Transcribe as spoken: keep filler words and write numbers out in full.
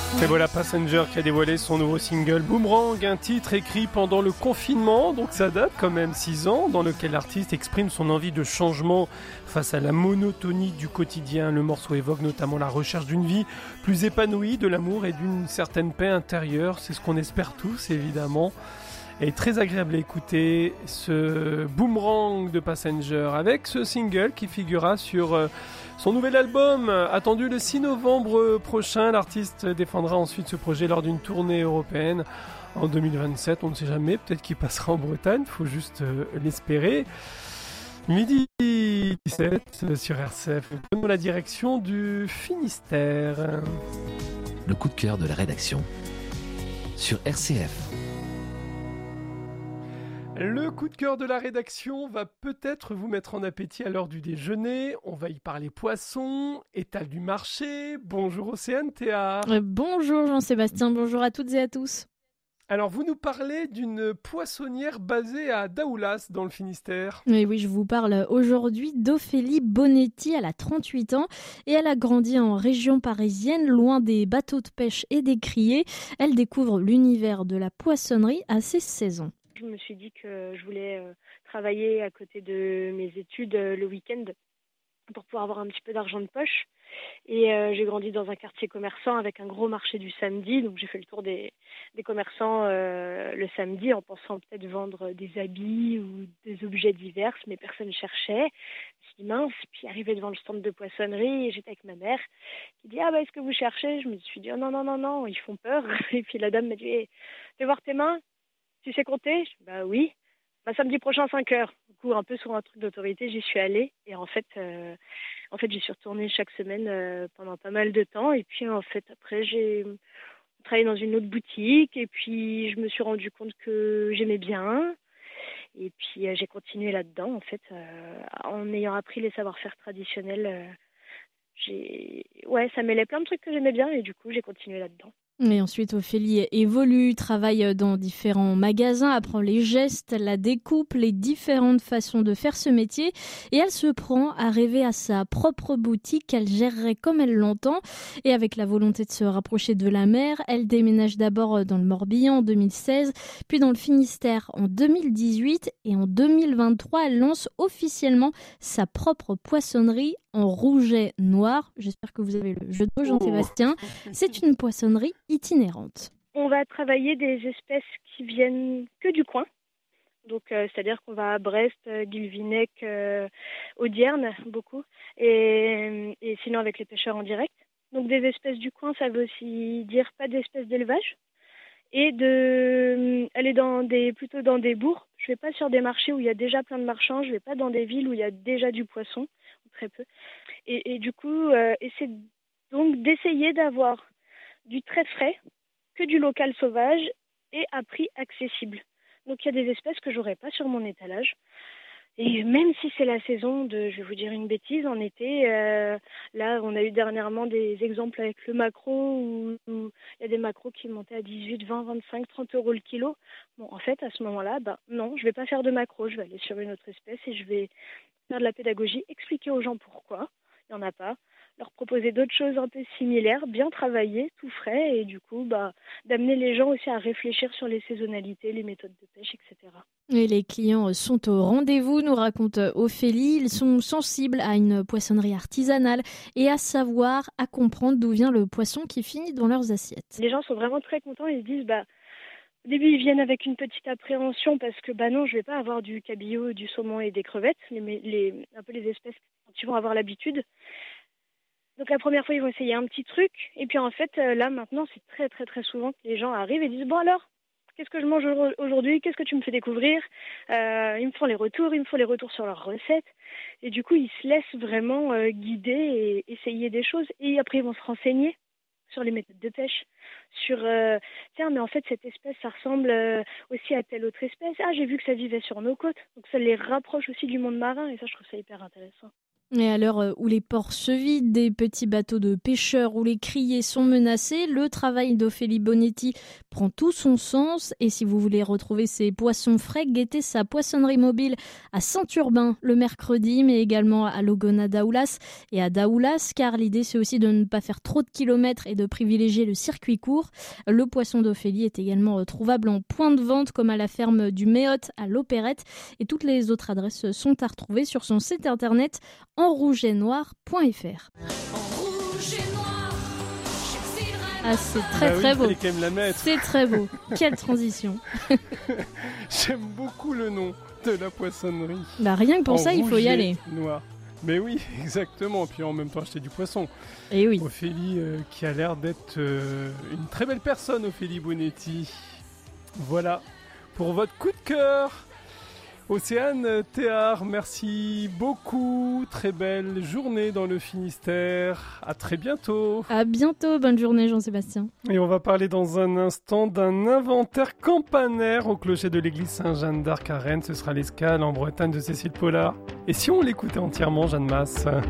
Et voilà Passenger qui a dévoilé son nouveau single Boomerang, un titre écrit pendant le confinement, donc ça date quand même six ans, dans lequel l'artiste exprime son envie de changement face à la monotonie du quotidien. Le morceau évoque notamment la recherche d'une vie plus épanouie, de l'amour et d'une certaine paix intérieure. C'est ce qu'on espère tous évidemment. Et très agréable à écouter ce Boomerang de Passenger avec ce single qui figurera sur euh, son nouvel album attendu le six novembre prochain. L'artiste défendra ensuite ce projet lors d'une tournée européenne en deux mille vingt-sept. On ne sait jamais, peut-être qu'il passera en Bretagne, il faut juste euh, l'espérer. Midi dix-sept sur R C F, nous prenons la direction du Finistère. Le coup de cœur de la rédaction sur R C F. Le coup de cœur de la rédaction va peut-être vous mettre en appétit à l'heure du déjeuner. On va y parler poissons, étal du marché. Bonjour Océane Théard. Euh, bonjour Jean-Sébastien, bonjour à toutes et à tous. Alors vous nous parlez d'une poissonnière basée à Daoulas dans le Finistère. Et oui, je vous parle aujourd'hui d'Ophélie Bonetti. Elle a trente-huit ans et elle a grandi en région parisienne, loin des bateaux de pêche et des criées. Elle découvre l'univers de la poissonnerie à ses seize ans. Je me suis dit que je voulais euh, travailler à côté de mes études euh, le week-end pour pouvoir avoir un petit peu d'argent de poche. Et euh, j'ai grandi dans un quartier commerçant avec un gros marché du samedi. Donc j'ai fait le tour des, des commerçants euh, le samedi en pensant peut-être vendre des habits ou des objets divers, mais personne ne cherchait. Je me suis dit mince, puis arrivé devant le stand de poissonnerie, et j'étais avec ma mère qui dit « Ah bah est-ce que vous cherchez ?» Je me suis dit oh, « Non, non, non, non, ils font peur. » Et puis la dame m'a dit hey, « Fais voir tes mains. Tu sais compter ?» Je dis, bah oui. Bah, samedi prochain, cinq heures. Du coup, un peu sur un truc d'autorité, j'y suis allée. Et en fait, euh, en fait j'y suis retournée chaque semaine euh, pendant pas mal de temps. Et puis, en fait, après, j'ai travaillé dans une autre boutique. Et puis, je me suis rendu compte que j'aimais bien. Et puis, euh, j'ai continué là-dedans, en fait. Euh, en ayant appris les savoir-faire traditionnels, euh, j'ai... ouais, ça mêlait plein de trucs que j'aimais bien. Et du coup, j'ai continué là-dedans. Et ensuite, Ophélie évolue, travaille dans différents magasins, apprend les gestes, la découpe, les différentes façons de faire ce métier. Et elle se prend à rêver à sa propre boutique qu'elle gérerait comme elle l'entend. Et avec la volonté de se rapprocher de la mer, elle déménage d'abord dans le Morbihan en deux mille seize, puis dans le Finistère en deux mille dix-huit. Et en deux mille vingt-trois, elle lance officiellement sa propre poissonnerie en rouget noir. J'espère que vous avez le jeu de mots, Jean-Sébastien. C'est une poissonnerie itinérante. On va travailler des espèces qui viennent que du coin. Donc, euh, c'est-à-dire qu'on va à Brest, euh, Guilvinec, euh, Audierne, beaucoup. Et, et sinon avec les pêcheurs en direct. Donc, des espèces du coin, ça veut aussi dire pas d'espèces d'élevage. Et de aller dans des, plutôt dans des bourgs. Je vais pas sur des marchés où il y a déjà plein de marchands. Je vais pas dans des villes où il y a déjà du poisson, ou très peu. Et, et du coup, euh, et c'est donc d'essayer d'avoir du très frais, que du local sauvage et à prix accessible. Donc il y a des espèces que j'aurais pas sur mon étalage. Et même si c'est la saison de, je vais vous dire une bêtise, en été, euh, là on a eu dernièrement des exemples avec le maquereau où il y a des maquereaux qui montaient à dix-huit, vingt, vingt-cinq, trente euros le kilo. Bon, en fait, à ce moment-là, ben non, je vais pas faire de maquereau, je vais aller sur une autre espèce et je vais faire de la pédagogie, expliquer aux gens pourquoi il n'y en a pas, leur proposer d'autres choses un peu similaires, bien travaillées, tout frais, et du coup, bah, d'amener les gens aussi à réfléchir sur les saisonnalités, les méthodes de pêche, et cetera. Et les clients sont au rendez-vous, nous raconte Ophélie. Ils sont sensibles à une poissonnerie artisanale et à savoir, à comprendre d'où vient le poisson qui finit dans leurs assiettes. Les gens sont vraiment très contents, ils se disent, bah, au début, ils viennent avec une petite appréhension parce que, bah non, je vais pas avoir du cabillaud, du saumon et des crevettes, les, les, un peu les espèces dont ils vont avoir l'habitude. Donc la première fois, ils vont essayer un petit truc. Et puis en fait, là maintenant, c'est très très très souvent que les gens arrivent et disent « Bon alors, qu'est-ce que je mange aujourd'hui? Qu'est-ce que tu me fais découvrir ?» euh, Ils me font les retours, ils me font les retours sur leurs recettes. Et du coup, ils se laissent vraiment euh, guider et essayer des choses. Et après, ils vont se renseigner sur les méthodes de pêche, sur euh, tiens, mais en fait, cette espèce, ça ressemble euh, aussi à telle autre espèce. Ah, j'ai vu que ça vivait sur nos côtes. Donc ça les rapproche aussi du monde marin et ça, je trouve ça hyper intéressant. Et à l'heure où les ports se vident, des petits bateaux de pêcheurs ou les criées sont menacés, le travail d'Ophélie Bonetti prend tout son sens. Et si vous voulez retrouver ses poissons frais, guettez sa poissonnerie mobile à Saint-Urbain le mercredi, mais également à Logona Daoulas et à Daoulas, car l'idée c'est aussi de ne pas faire trop de kilomètres et de privilégier le circuit court. Le poisson d'Ophélie est également trouvable en point de vente comme à la ferme du Méotte à l'Opérette. Et toutes les autres adresses sont à retrouver sur son site internet en rouge et noir point f r. Ah, c'est très bah oui, très beau. Quand même la mettre. C'est très beau. Quelle transition. J'aime beaucoup le nom de la poissonnerie. Bah rien que pour en ça, il faut y aller. Noir. Mais oui, exactement. Puis en même temps, acheter du poisson. Et oui. Ophélie, euh, qui a l'air d'être euh, une très belle personne, Ophélie Bonetti. Voilà pour votre coup de cœur. Océane Théard, merci beaucoup. Très belle journée dans le Finistère. À très bientôt. À bientôt. Bonne journée, Jean-Sébastien. Et on va parler dans un instant d'un inventaire campanaire au clocher de l'église Saint-Jeanne d'Arc à Rennes. Ce sera l'escale en Bretagne de Cécile Pollard. Et si on l'écoutait entièrement, Jeanne Masse ?